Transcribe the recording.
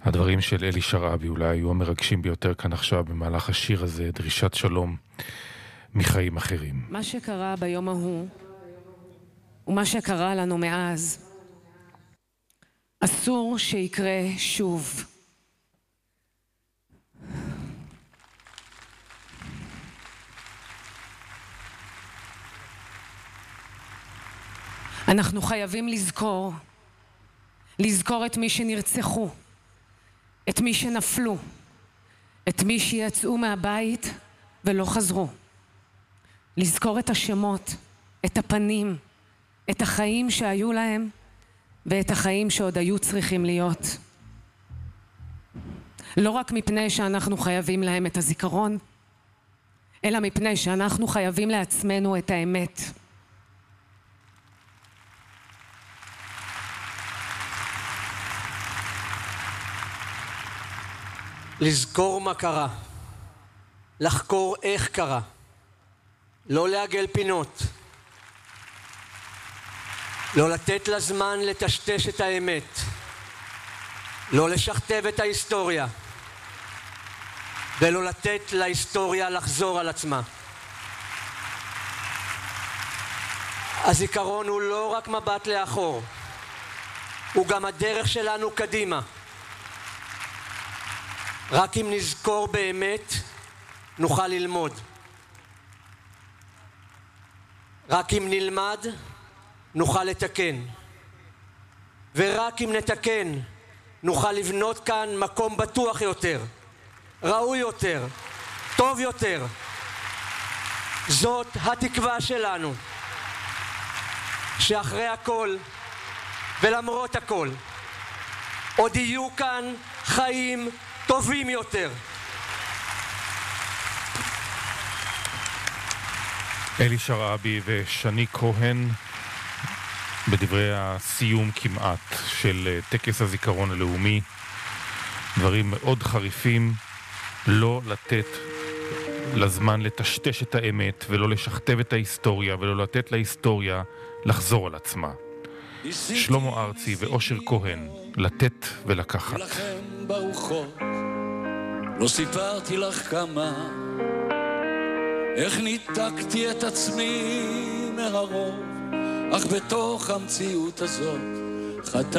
הדברים של אלי שרעבי אולי היו המרגשים ביותר כאן עכשיו במהלך השיר הזה, דרישת שלום מחיים אחרים. מה שקרה ביום ההוא ומה שקרה לנו מאז אסור שיקרה שוב. אנחנו חייבים לזכור את מי שנרצחו, את מי שנפלו, את מי שיצאו מהבית ולא חזרו. לזכור את השמות, את הפנים, את החיים שהיו להם ואת החיים שעוד היו צריכים להיות. לא רק מפני שאנחנו חייבים להם את הזיכרון, אלא מפני שאנחנו חייבים לעצמנו את האמת. לזכור מה קרה, לחקור איך קרה, לא לעגל פינות, לא לתת לזמן לטשטש את האמת, לא לשכתב את ההיסטוריה, ולא לתת להיסטוריה לחזור על עצמה. הזיכרון הוא לא רק מבט לאחור, הוא גם הדרך שלנו קדימה. רק אם נזכור באמת, נוכל ללמוד. רק אם נלמד, נוכל לתקן. ורק אם נתקן, נוכל לבנות כאן מקום בטוח יותר, ראוי יותר, טוב יותר. זאת התקווה שלנו, שאחרי הכל ולמרות הכל, עוד יהיו כאן חיים טובים יותר. אלי שרעבי ושני כהן בדברי הסיום כמעט של טקס הזיכרון הלאומי. דברים מאוד חריפים, לא לתת לזמן לטשטש את האמת ולא לשכתב את ההיסטוריה ולא לתת להיסטוריה לחזור על עצמה. שלמה ארצי ואושר כהן, לתת ולקחת. לא סיפרתי לך כמה, איך ניתקתי את עצמי מהרוב, אך בתוך המציאות הזאת